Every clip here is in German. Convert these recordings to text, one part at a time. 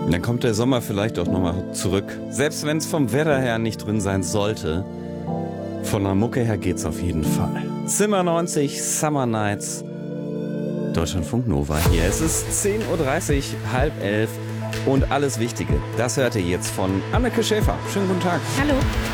Dann kommt der Sommer vielleicht auch nochmal zurück. Selbst wenn es vom Wetter her nicht drin sein sollte. Von der Mucke her geht's auf jeden Fall. Zimmer 90, Summer Nights. Deutschlandfunk Nova hier. Es ist 10.30 Uhr, 10:30. Und alles Wichtige, das hört ihr jetzt von Anneke Schäfer. Schönen guten Tag. Hallo.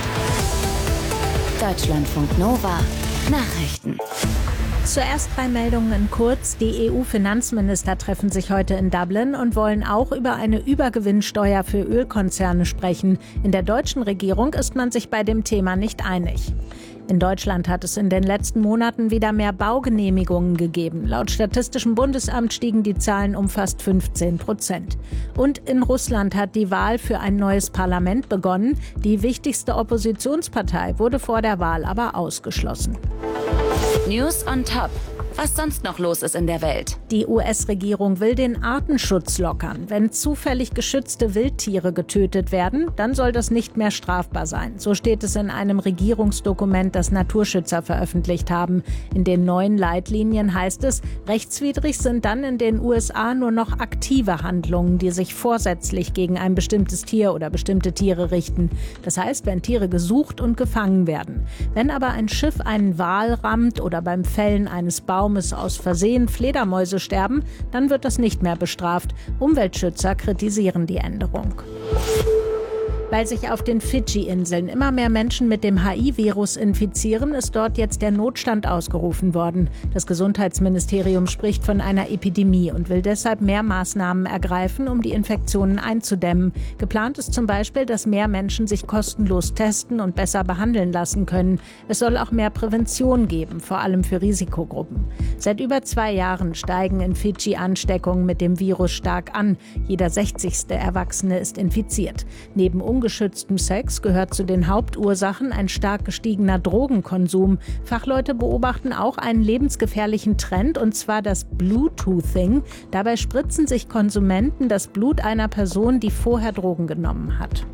Deutschlandfunk Nova. Nachrichten. Zuerst 3 Meldungen in kurz. Die EU-Finanzminister treffen sich heute in Dublin und wollen auch über eine Übergewinnsteuer für Ölkonzerne sprechen. In der deutschen Regierung ist man sich bei dem Thema nicht einig. In Deutschland hat es in den letzten Monaten wieder mehr Baugenehmigungen gegeben. Laut Statistischem Bundesamt stiegen die Zahlen um fast 15%. Und in Russland hat die Wahl für ein neues Parlament begonnen. Die wichtigste Oppositionspartei wurde vor der Wahl aber ausgeschlossen. News on top. Was sonst noch los ist in der Welt. Die US-Regierung will den Artenschutz lockern. Wenn zufällig geschützte Wildtiere getötet werden, dann soll das nicht mehr strafbar sein. So steht es in einem Regierungsdokument, das Naturschützer veröffentlicht haben. In den neuen Leitlinien heißt es, rechtswidrig sind dann in den USA nur noch aktive Handlungen, die sich vorsätzlich gegen ein bestimmtes Tier oder bestimmte Tiere richten. Das heißt, wenn Tiere gesucht und gefangen werden. Wenn aber ein Schiff einen Wal rammt oder beim Fällen eines Baumes aus Versehen Fledermäuse sterben, dann wird das nicht mehr bestraft. Umweltschützer kritisieren die Änderung. Weil sich auf den Fidschi-Inseln immer mehr Menschen mit dem HIV-Virus infizieren, ist dort jetzt der Notstand ausgerufen worden. Das Gesundheitsministerium spricht von einer Epidemie und will deshalb mehr Maßnahmen ergreifen, um die Infektionen einzudämmen. Geplant ist zum Beispiel, dass mehr Menschen sich kostenlos testen und besser behandeln lassen können. Es soll auch mehr Prävention geben, vor allem für Risikogruppen. Seit über 2 Jahren steigen in Fidschi Ansteckungen mit dem Virus stark an. Jeder 60. Erwachsene ist infiziert. Neben ungeschütztem Sex gehört zu den Hauptursachen ein stark gestiegener Drogenkonsum. Fachleute beobachten auch einen lebensgefährlichen Trend, und zwar das Bluetoothing. Dabei spritzen sich Konsumenten das Blut einer Person, die vorher Drogen genommen hat.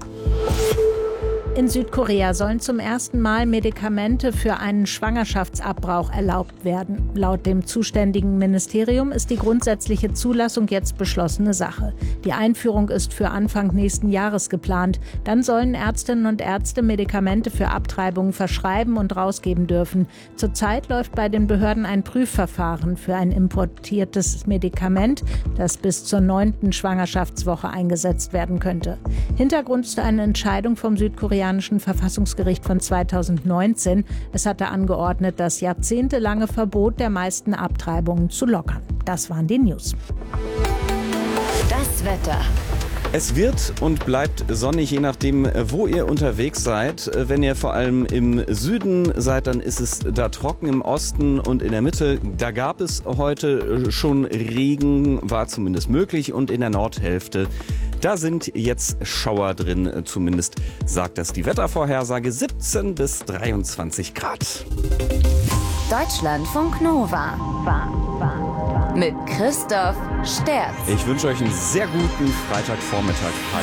In Südkorea sollen zum ersten Mal Medikamente für einen Schwangerschaftsabbruch erlaubt werden. Laut dem zuständigen Ministerium ist die grundsätzliche Zulassung jetzt beschlossene Sache. Die Einführung ist für Anfang nächsten Jahres geplant. Dann sollen Ärztinnen und Ärzte Medikamente für Abtreibungen verschreiben und rausgeben dürfen. Zurzeit läuft bei den Behörden ein Prüfverfahren für ein importiertes Medikament, das bis zur 9. Schwangerschaftswoche eingesetzt werden könnte. Hintergrund ist eine Entscheidung vom südkoreanischen Verfassungsgericht von 2019. Es hatte angeordnet, das jahrzehntelange Verbot der meisten Abtreibungen zu lockern. Das waren die News. Das Wetter. Es wird und bleibt sonnig, je nachdem, wo ihr unterwegs seid. Wenn ihr vor allem im Süden seid, dann ist es da trocken. Im Osten und in der Mitte, da gab es heute schon Regen, war zumindest möglich. Und in der Nordhälfte, da sind jetzt Schauer drin, zumindest sagt das die Wettervorhersage, 17 bis 23 Grad. Deutschlandfunk Nova. Mit Christoph Sterz. Ich wünsche euch einen sehr guten Freitagvormittag.